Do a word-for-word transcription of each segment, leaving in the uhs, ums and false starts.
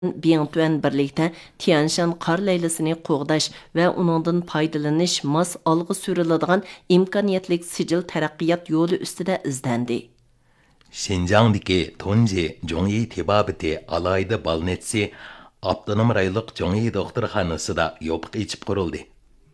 Biyangtuan birlikdə Tianshan qar leylisini qoğdaş və onundan paydalanish mas alğı sürüladigan imkoniyatlik sijil taraqqiyot yo'li ustida izlandi. Şinjan'daki Tonji Jongyi Tibabiti alayda balnetsi Abdunum raylık Jongyi doktorxanasida yopiq içip quruldi.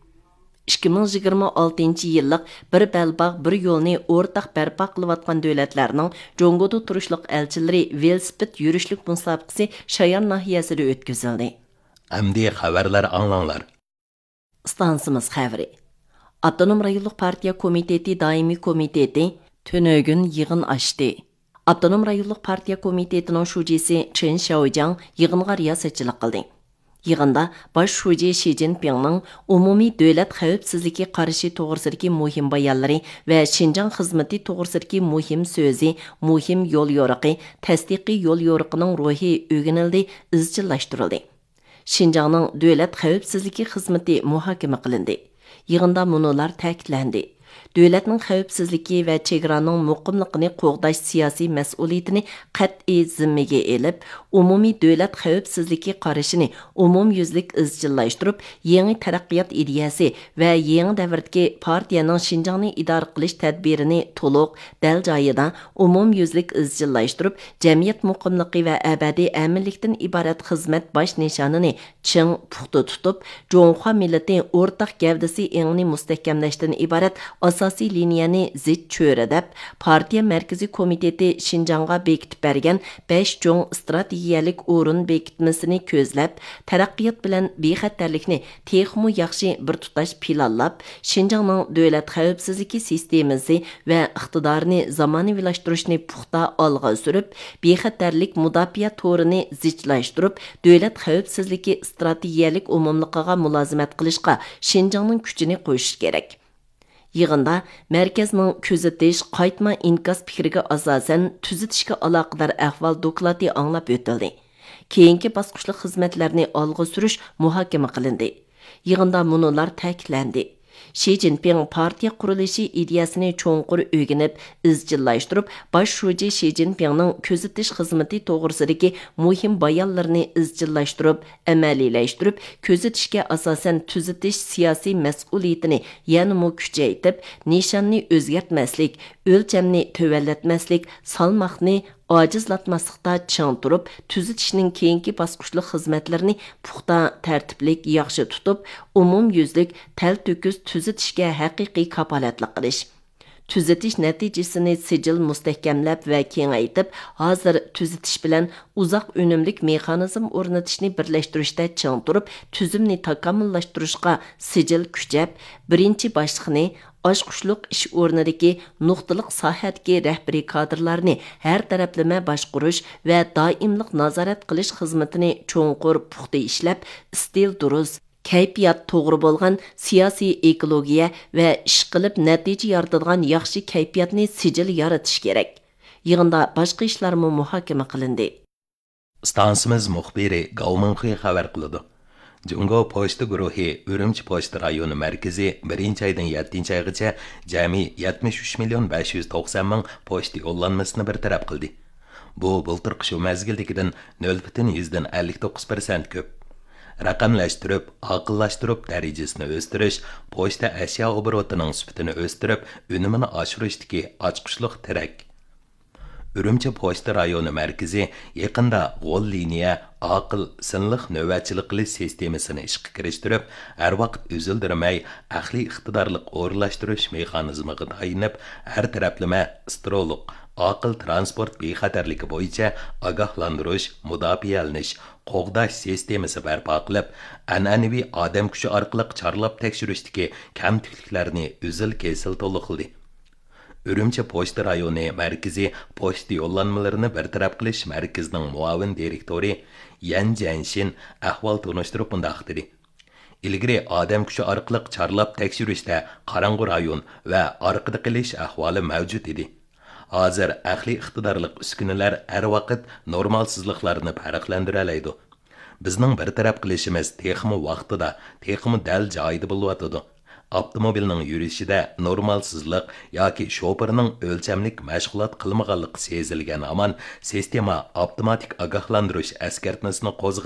ikki ming yigirma oltinchi yillik bir belbaq bir yo'lni o'rtaq barpo qilayotgan davlatlarning Jongoda turishliq elchilari velosiped yurishlik musobaqasi Shayan nahiyasida o'tkazildi. Amdi xabarlar anglanglar. Stansimiz xabari. Abdunum rayonluq partiya komiteti doimiy komiteti tönögün yig'in ochdi. Abdunum rayonluq partiya komitetining shujisi Chen Xiaojang yig'inga riyosatchilik qildi. Yig'inda bosh shuji Xi Jinpingning umumiy davlat xavfsizligi qarshi to'g'risidagi muhim bayonlari va Xinjiang xizmati to'g'risidagi muhim so'zi, muhim yo'l yo'riqi, tasdiqiy yo'l yo'riqining ruhi o'rganildi, izchillashtirildi. Xinjiangning davlat xavfsizligi xizmati muhokama qilindi. Yig'inda munolar ta'kidlandi. Davlatning xavfsizligi va chegaraning muqimligini qo'g'dash siyosiy mas'uliyatini qat'iy zimmaga elib, umumiy davlat xavfsizligi qarashini umumyuzlik izchillashtirib, yangi taraqqiyot ideyasi va yangi davrdagi partiyaning Xinjiangni idora qilish tadbirini to'liq, dal joyida umumyuzlik izchillashtirib, jamiyat muqimligi va abadiy aminlikdan iborat xizmat bosh nishonini ching puxta tutib, Jonghua millati o'rtaq gavdasi engni mustahkamlashdan iborat asosiy liniyani zid cho'radab, partiya markaziy komiteti Xinjiangga bekitib bergan besh cho'ng strategiyalik o'rin bekitmasini ko'zlab, taraqqiyot bilan bexatarlikni texmu yaxshi bir tutash planlab, Xinjiangning davlat xavfsizligi sistemasi va iqtidorini zamonaviylashtirishni puxta olg'a surib, bexatarlik mudofaa to'rini zichlashtirib, davlat xavfsizligi strategiyalik umumligiga mulozimat qilishga Xinjiangning kuchini qo'yish kerak. Yig'inda markazning kuzatish, qaytma inkas fikriga asosan tuzatishga aloqador ahvol doklati anglab o'tildi. Keyingi bosqichli xizmatlarni olg'a surish muhokama qilindi. Yig'inda munolar ta'kidlandi. Xi Jinping partiya qurilishi ideyasini cho'nqur o'rganib, izchillashtirib, bosh shuji Xi Jinpingning kuzatish xizmati to'g'risidagi muhim bayonlarini izchillashtirib, amaliylashtirib, kuzatishga asosan tuzatish siyosiy mas'uliyatini yanada kuchaytirib, nishonni o'zgartmaslik, o'lchamni tuvallatmaslik, salmoqni ojizlatmaslikda ching turib, tuzatishning keyingi bosqichli xizmatlarini puxta tartiblik yaxshi tutib, umumyuzlik tal-to'kis tuzatishga haqiqiy kapolatlik qilish. Tuzatish natijasini sijil mustahkamlab va kengaytib, hozir tuzatish bilan uzoq unumlik mexanizm o'rnatishni birlashtirishda ching turib, tuzumni takomillashtirishga sijil kuchab, birinchi boshliqni oshqushliq ish o'rnidagi nuqtaliq sohadagi rahbariy kadrlarni har taraflama boshqarish va doimlik nazorat qilish xizmatini cho'nqur puxta ishlab, stil durust, kayfiyat to'g'ri bo'lgan siyosiy ekologiya va ish qilib natija yaratadigan yaxshi kayfiyatni sijil yaratish kerak. Yig'inda boshqa ishlarmi muhokama qilindi. Stansimiz muxbiri Galmonxi xabar qiladi. Jungo pochta guruhi Urumchi pochta rayoni markazi birinchi oydan yettinchi oygacha jami yetmish uch million besh yuz to'qson ming pochta yo'llanmasini bartaraf qildi. Bu bultirqi shu mazgildagidan nol butun yuzdan ellik to'qqiz foiz ko'p. Raqamlashtirib, aqllashtirib darajasini o'stirish, pochta ashyo oborotining sifatini o'stirib, unumini oshirishdagi ochqishliq tirak. Urumchi pochta rayoni markazi yaqinda g'ol liniya, aql, sinliq navbatchilik qilish sistemasini ishga kirishtirib, har vaqt uzildirmay, aqliy iqtidorliq o'rlashtirish mexanizmiga tayinib, har taraflama astrolog, aql transport bexatarligi bo'yicha ogohlantirish, mudofialanish, qo'g'dash sistemasi barpo qilib, an'anaviy odam kuchi orqali chorlab tekshirishdagi kamchiliklarni uzil kesil to'liqladi. Urumchi pochta rayoni markazi pochta yo'llanmalarini bartaraf qilish markazining muavin direktori Yan Janshin ahvol tunishtirib bundoq dedi. Ilgari odam kuchi orqali chorlab tekshirishda qorong'u rayon va orqada qilish ahvoli mavjud edi. Hozir aqliy iqtidorli uskunalar har vaqt normalsizliklarni farqlantira oladi. Bizning bartaraf qilishimiz texmi vaqtida, texmi dal joyida bo'lyotdi. avtomobilning yurishida normalsizlik yoki shoferning o'lchamlik mashg'ulot qilmaganligi sezilgan amon sistema avtomatik ogohlantirish eskartmasini qo'zg'agan.